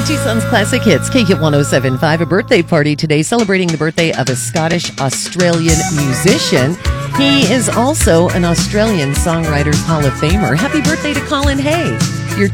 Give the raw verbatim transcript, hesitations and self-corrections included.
Tucson's Classic Hits, K K one oh seven point five, a birthday party today celebrating the birthday of a Scottish-Australian musician. He is also an Australian Songwriters Hall of Famer. Happy birthday to Colin Hay.